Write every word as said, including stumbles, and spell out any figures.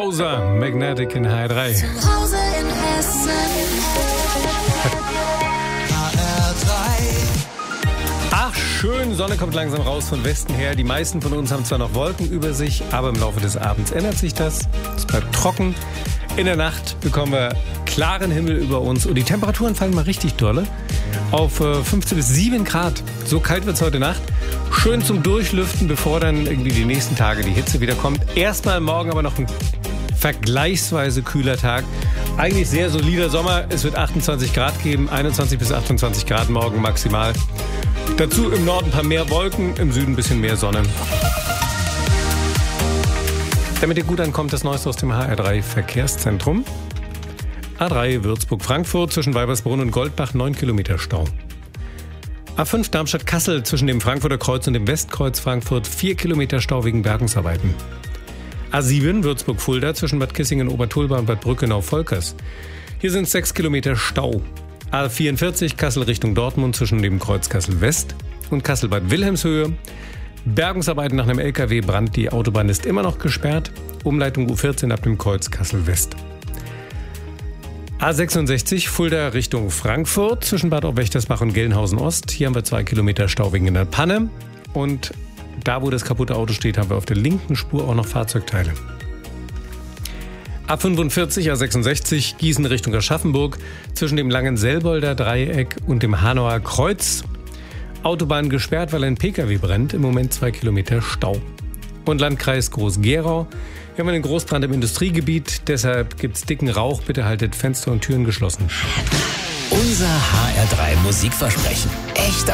Bowser, Magnetic in H R drei. Zu Hause in Hessen. H R drei. Ach schön, Sonne kommt langsam raus von Westen her. Die meisten von uns haben zwar noch Wolken über sich, aber im Laufe des Abends ändert sich das. Es bleibt trocken. In der Nacht bekommen wir klaren Himmel über uns und die Temperaturen fallen mal richtig dolle. Auf äh, fünfzehn bis sieben Grad. So kalt wird es heute Nacht. Schön zum Durchlüften, bevor dann irgendwie die nächsten Tage die Hitze wieder kommt. Erstmal morgen aber noch ein vergleichsweise kühler Tag. Eigentlich sehr solider Sommer. Es wird achtundzwanzig Grad geben, einundzwanzig bis achtundzwanzig Grad morgen maximal. Dazu im Norden ein paar mehr Wolken, im Süden ein bisschen mehr Sonne. Damit ihr gut ankommt, das Neueste aus dem H R drei Verkehrszentrum. A drei Würzburg-Frankfurt zwischen Weibersbrunn und Goldbach neun Kilometer Stau. A fünf Darmstadt-Kassel zwischen dem Frankfurter Kreuz und dem Westkreuz Frankfurt vier Kilometer Stau wegen Bergungsarbeiten. A sieben Würzburg-Fulda zwischen Bad Kissingen-Obertulba und Bad Brückenau-Volkers. Hier sind sechs Kilometer Stau. A vierundvierzig Kassel Richtung Dortmund zwischen dem Kreuz Kassel-West und Kassel-Bad Wilhelmshöhe. Bergungsarbeiten nach einem L K W-Brand. Die Autobahn ist immer noch gesperrt. Umleitung U vierzehn ab dem Kreuz Kassel-West. A sechsundsechzig Fulda Richtung Frankfurt zwischen Bad Obwächtersbach und Gelnhausen-Ost. Hier haben wir zwei Kilometer Stau wegen einer Panne. Und da, wo das kaputte Auto steht, haben wir auf der linken Spur auch noch Fahrzeugteile. A fünfundvierzig, A sechsundsechzig Gießen Richtung Aschaffenburg zwischen dem Langenselbolder Dreieck und dem Hanauer Kreuz. Autobahn gesperrt, weil ein Pkw brennt. Im Moment zwei Kilometer Stau. Und Landkreis Groß-Gerau. Wir haben einen Großbrand im Industriegebiet. Deshalb gibt's dicken Rauch. Bitte haltet Fenster und Türen geschlossen. Unser H R drei Musikversprechen. Echter